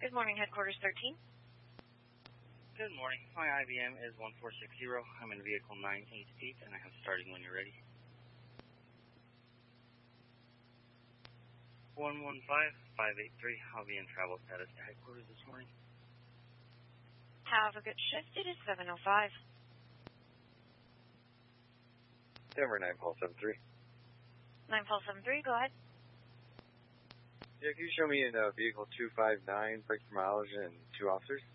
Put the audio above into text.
Good morning, Headquarters 13. Good morning. My IBM is 1460. I'm in vehicle 988, and I have starting when you're ready. 115583. I'll be in travel status to headquarters this morning. Have a good shift. It is 7:05. Denver 9473. 9473, go ahead. Yeah, can you show me in vehicle 259, break for mileage and 2 officers?